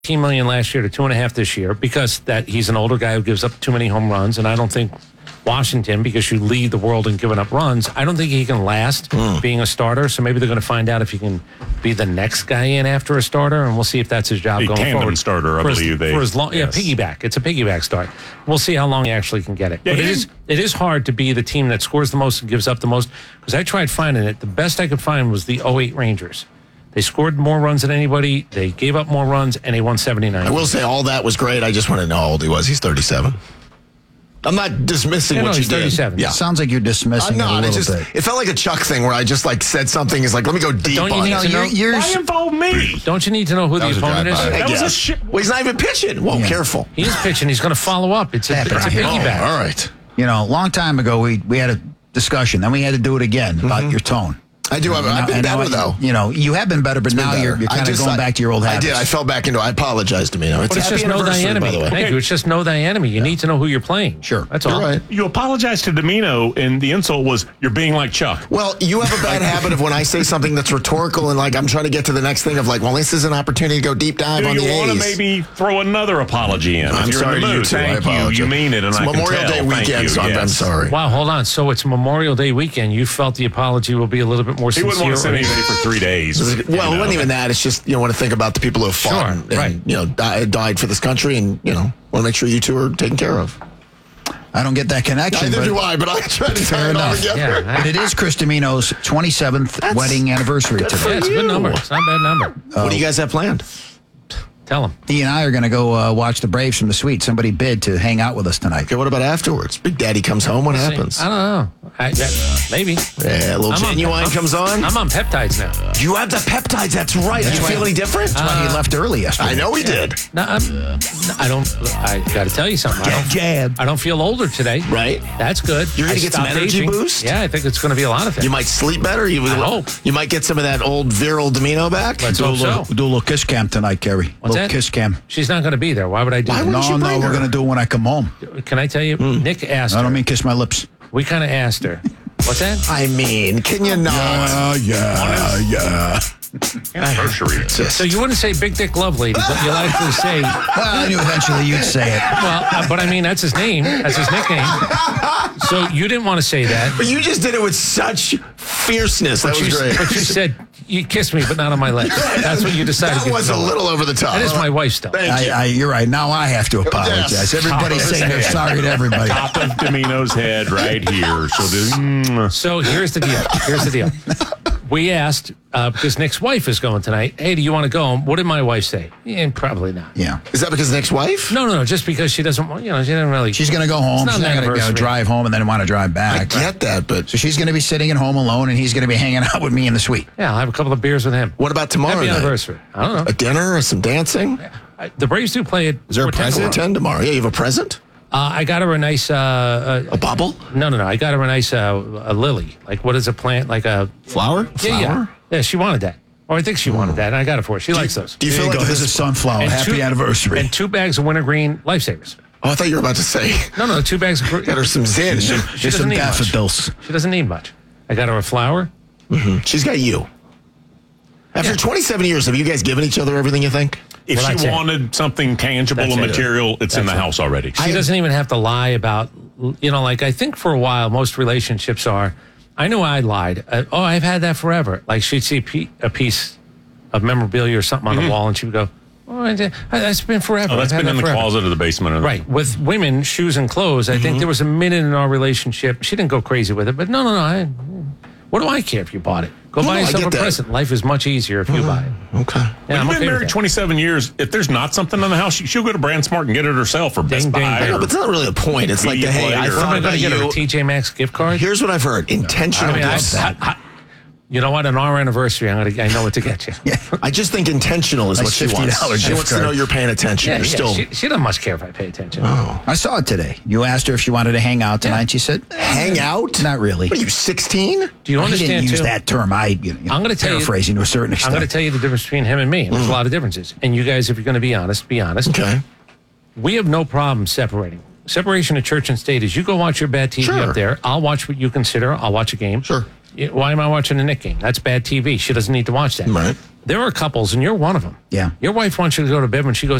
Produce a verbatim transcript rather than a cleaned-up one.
million last year to two and a half this year because that he's an older guy who gives up too many home runs, and I don't think Washington, because you lead the world in giving up runs, I don't think he can last mm. being a starter. So maybe they're going to find out if he can be the next guy in after a starter, and we'll see if that's his job a going tandem forward. starter, I for believe. As, they, for as long, yes. yeah, piggyback. It's a piggyback start. We'll see how long he actually can get it. Yeah, but it is it is hard to be the team that scores the most and gives up the most. Because I tried finding it. The best I could find was the oh eight Rangers. They scored more runs than anybody. They gave up more runs, and they won seventy-nine. I will say all that was great. I just want to know how old he was. He's thirty-seven. I'm not dismissing yeah, what no, you he's thirty-seven. did. Yeah. Sounds like you're dismissing I'm not. it a It little just bit. it felt like a Chuck thing where I just like said something. Is like, let me go deep don't you on need it. to know? You're, you're, Why involve me? Don't you need to know who That the was a opponent is? drive-by. I That was a guess. shit. Well, he's not even pitching. Whoa, Yeah. careful. He is pitching. He's going to follow up. It's a, Happened it's a to him. piggyback. Oh, all right. you know, a long time ago, we, we had a discussion. Then we had to do it again about Mm-hmm. your tone. I do. I've, I've been And now- better though. You know, you have been better, but now Been you're, better. you're I kind of just- going I- back to your old I habits. did. I fell back into it. I apologize to me. Now. But it's just know thy enemy. by the way. Thank you. It's just know thy enemy. You need to know who you're playing. Sure. That's You're all. right. You apologize to Domino, and the insult was, you're being like Chuck. Well, you have a bad habit of when I say something that's rhetorical and like I'm trying to get to the next thing of like, well, this is an opportunity to go deep dive Do on you the want to A's. maybe throw another apology in? I'm if you're sorry in the to you mood? too. I Thank you. apologize. You mean it, and It's I Memorial can tell. Day Thank weekend, you. so I'm, I'm Yes. sorry. Wow, hold on. So it's Memorial Day weekend. You felt the apology will be a little bit more He sincere. wouldn't want to send anything for three days. Well, it you know. wasn't even that. It's just you know, want to think about the people who have fought Sure, and, right. you know di- died for this country, and you know want to make sure you two are taken care of. I don't get that connection. Neither but do I, but I try to tie it all enough. together. Yeah, But it is Chris Domino's twenty-seventh That's wedding anniversary good for today. Yeah, it's a good number. It's not a bad number. What do you guys have planned? Tell him. He and I are going to go uh, watch the Braves from the suite. Somebody bid to hang out with us tonight. Okay, what about afterwards? Big Daddy comes home. What happens? I don't know. I, yeah, maybe. Yeah, a little I'm on- genuine I'm- comes on. I'm on peptides now. You have the peptides. That's right. Do you feel any different? That's why he left early yesterday. I know he did. No, I'm, no, I don't. I got to tell you something. I don't, jab. I don't feel older today. Right. That's good. You're gonna I get some stopped energy aging. boost? Yeah, I think it's going to be a lot of things. You might sleep better. You, I hope. you might get some of that old virile Domino back. Let's Do a, hope little, so. do a little kiss cam tonight, Kerry. What's little that? kiss cam. She's not going to be there. Why would I do Why that? would- No, you no, bring we're her? going to do it when I come home. Can I tell you? Nick asked I her. don't mean kiss my lips. We kind of asked her. What's that? I mean, can you not? yeah, yeah. Anniversary. So you wouldn't say Big Dick Love Lady, but you'll actually say, Well, I knew eventually you'd say it. well, uh, but I mean, that's his name. That's his nickname. So you didn't want to say that. But you just did it with such fierceness. That But was you, great. but you said, you kissed me, but not on my lips. That's what you decided That to was do. a little over the top. That is my wife still. Thank you. I, I, you're right. Now I have to apologize. Yes. Everybody's saying they're sorry to everybody. Top of Domino's head right here. So the, mm, So here's the deal. Here's the deal. We asked, uh, because Nick's wife is going tonight, hey, do you want to go? What did my wife say? Yeah, probably not. Yeah. Is that because Nick's wife? No, no, no, just because she doesn't want, you know, she doesn't really. She's going to go home. It's not She's an not going to anniversary. drive home and then want to drive I back. get that, but So she's going to be sitting at home alone, and he's going to be hanging out with me in the suite. Yeah, I'll have a couple of beers with him. what about tomorrow Happy night? anniversary. I don't know. A dinner or some dancing? I, the Braves do play it. Is there a present? ten tomorrow. Yeah, you have a present? Uh, I got her a nice. Uh, A bubble? uh, no, no, no. I got her a nice uh, a lily. Like, what is a plant? Like a Flower? Yeah, yeah. Flower? Yeah, she wanted that. Or I think she wanted that, and I got it for her. She likes those. Do you There feel you like go. Here's a this? sunflower. And Happy two- anniversary. And two bags of wintergreen lifesavers. Oh, I thought you were about to say. No, no, two bags of. Got her some zin. She Here's doesn't some need much. daffodils. She doesn't need much. I got her a flower. She's got you. After Yeah. twenty-seven years, have you guys given each other everything you think? if Well, that's she it. wanted something tangible That's and it. material, it's in That's the it. house already. She doesn't even have to lie about, you know, like I think for a while, most relationships are, I know I lied. Uh, oh, I've had that forever. Like she'd see a, pe- a piece of memorabilia or something on the wall and she would go, oh, I did- that's been forever. Oh, that's I've had been in that the forever. closet or the basement. Or Right. With women, shoes and clothes, I think there was a minute in our relationship. She didn't go crazy with it, but no, no, no. I, what do I care if you bought it? Go No, buy no, I yourself get a that. present. Life is much easier if you buy it. Okay. Yeah, When I'm you've okay been with married that. twenty-seven years. If there's not something in the house, she'll go to Brand Smart and get it herself or Best Ding, ding, Buy. ding. or- No, but it's not really a point. It's like, Media the, hey, I player. What am thought I about going to get her? A you. T J Maxx gift card? Here's what I've heard. Intentional I mean, I, gifts. I, I, you know what? On our anniversary, I'm gonna, I know what to get you. Yeah. I just think intentional is Nice what she fifty dollar wants. She gift wants to card. know you're paying attention. Yeah, you're yeah, still she, she doesn't much care if I pay attention. I saw it today. You asked her if she wanted to hang out tonight. Yeah. She said, hang out. not really. What are you, sixteen? Do you He understand, didn't use too? that term. I, you know, I'm gonna tell you- paraphrasing to a certain I'm extent. going to tell you the difference between him and me. And there's a lot of differences. And you guys, if you're going to be honest, be honest. Okay. We have no problem separating. Separation of church and state is you go watch your bad T V Sure. up there. I'll watch what you consider. I'll watch a game. Sure. Why am I watching a Knicks game? That's bad T V. She doesn't need to watch that. Right. There are couples, and you're one of them. Yeah. Your wife wants you to go to bed when she goes